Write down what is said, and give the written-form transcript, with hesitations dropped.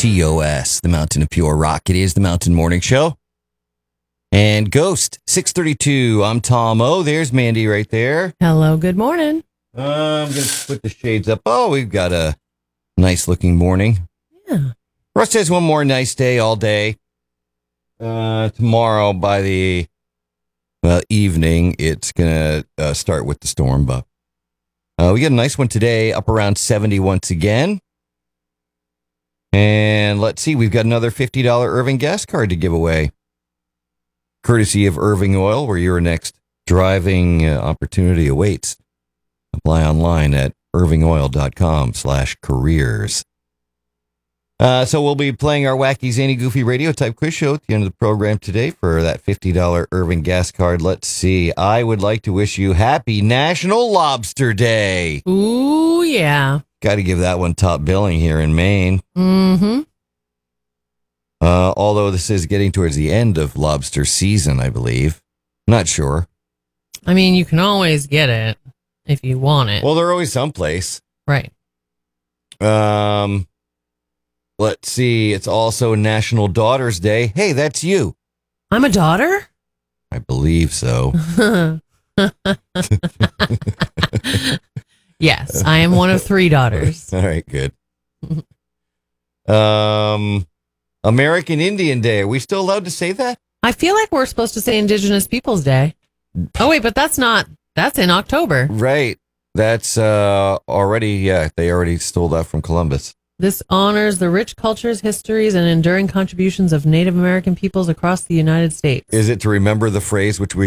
TOS, the Mountain of Pure Rock. It is the Mountain Morning Show. And Ghost, 632. I'm Tom O. There's Mandy right there. Hello, good morning. I'm going to put the shades up. Oh, we've got a nice looking morning. Yeah. Russ says one more nice day all day. Tomorrow by the evening, it's going to start with the storm. But we got a nice one today, up around 70 once again. And let's see, we've got another $50 Irving gas card to give away. Courtesy of Irving Oil, where your next driving opportunity awaits. Apply online at irvingoil.com/careers. So we'll be playing our wacky, zany, goofy radio type quiz show at the end of the program today for that $50 Irving gas card. Let's see. I would like to wish you happy National Lobster Day. Ooh, yeah. Got to give that one top billing here in Maine. Mm-hmm. Although this is getting towards the end of lobster season, I believe. Not sure. I mean, you can always get it if you want it. Well, they're always someplace. Right. Let's see. It's also National Daughters Day. Hey, that's you. I'm a daughter? I believe so. Yes, I am one of 3 daughters. All right, good. American Indian Day. Are we still allowed to say that? I feel like we're supposed to say Indigenous Peoples Day. Oh, wait, but that's in October. Right. That's already, they already stole that from Columbus. This honors the rich cultures, histories, and enduring contributions of Native American peoples across the United States. Is it to remember the phrase which we